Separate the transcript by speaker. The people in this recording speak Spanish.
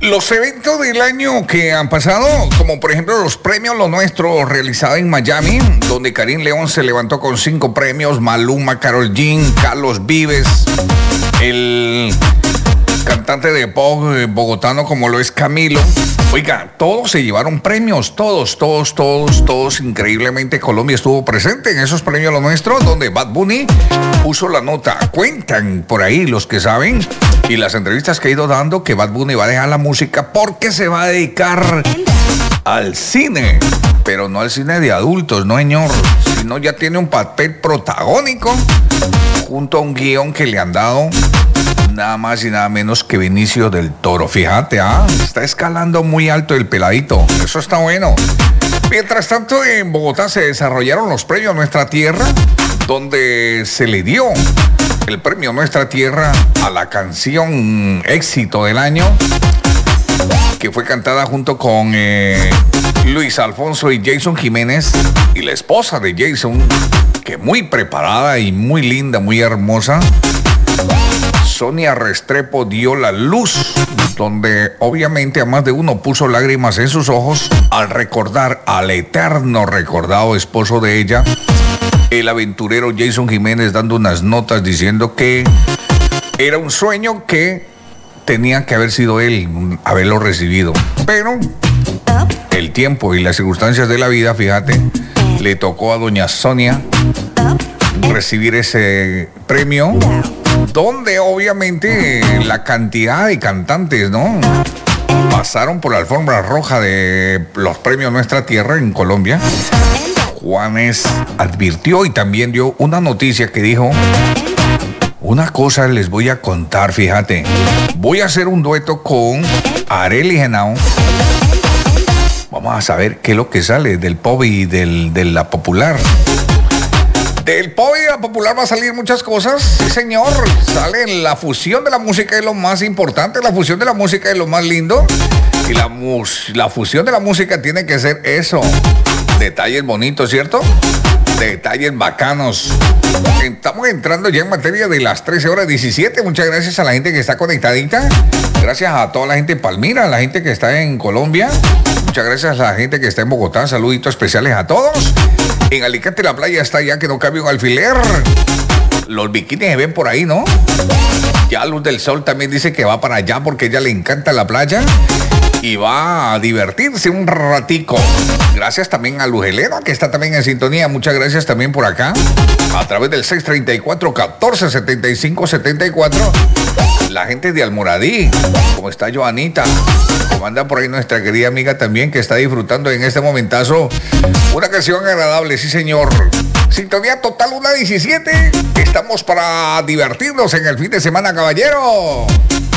Speaker 1: Los eventos del año que han pasado, como por ejemplo los premios Lo Nuestro realizado en Miami, donde Karim León se levantó con 5 premios, Maluma, Karol G, Carlos Vives, el cantante de pop bogotano como lo es Camilo. Oiga, todos se llevaron premios, todos, increíblemente Colombia estuvo presente en esos premios Lo Nuestro, donde Bad Bunny puso la nota. Cuentan por ahí los que saben y las entrevistas que ha ido dando que Bad Bunny va a dejar la música porque se va a dedicar al cine, pero no al cine de adultos, no señor, sino ya tiene un papel protagónico junto a un guión que le han dado nada más y nada menos que Benicio del Toro. Fíjate, está escalando muy alto el peladito. Eso está bueno. Mientras tanto, en Bogotá se desarrollaron los premios Nuestra Tierra, donde se le dio el premio Nuestra Tierra a la canción éxito del año, que fue cantada junto con Luis Alfonso y Jason Jiménez, y la esposa de Jason, que muy preparada y muy linda, muy hermosa, Sonia Restrepo, dio la luz, donde obviamente a más de uno puso lágrimas en sus ojos al recordar al eterno recordado esposo de ella, el aventurero Jason Jiménez, dando unas notas diciendo que era un sueño que tenía que haber sido él, haberlo recibido. Pero el tiempo y las circunstancias de la vida, fíjate, le tocó a doña Sonia recibir ese premio, donde obviamente la cantidad de cantantes, ¿no?, pasaron por la alfombra roja de los premios Nuestra Tierra en Colombia. Juanes advirtió y también dio una noticia que dijo: una cosa les voy a contar, fíjate, voy a hacer un dueto con Arely Genao. Vamos a saber qué es lo que sale del pop y de la popular. Del pop y de la popular va a salir muchas cosas, sí señor. Sale la fusión de la música, es lo más importante, la fusión de la música es lo más lindo. Y la fusión de la música tiene que ser eso, detalles bonitos, ¿cierto? Detalles bacanos. Estamos entrando ya en materia de las 13:17. Muchas gracias a la gente que está conectadita. Gracias a toda la gente en Palmira, a la gente que está en Colombia. Muchas gracias a la gente que está en Bogotá. Saluditos especiales a todos. En Alicante la playa está ya que no cabe un alfiler. Los bikinis se ven por ahí, ¿no? Ya Luz del Sol también dice que va para allá porque a ella le encanta la playa y va a divertirse un ratico. Gracias también a Luz Helena, que está también en sintonía. Muchas gracias también por acá, a través del 634-1475-74. La gente de Almoradí, como está Joanita, como anda por ahí nuestra querida amiga también, que está disfrutando en este momentazo una canción agradable, sí señor. Sintonía total 1:17. Estamos para divertirnos en el fin de semana, caballero.